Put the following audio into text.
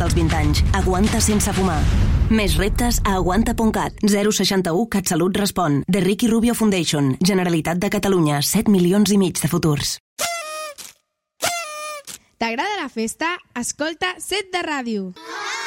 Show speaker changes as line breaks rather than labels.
als 20 anys. Aguanta sense fumar. Més reptes a aguanta.cat. 061 CatSalut respon. The Ricky Rubio Foundation. Generalitat de Catalunya. 7 milions i mig de futurs.
T'agrada la festa? Escolta Set de Ràdio.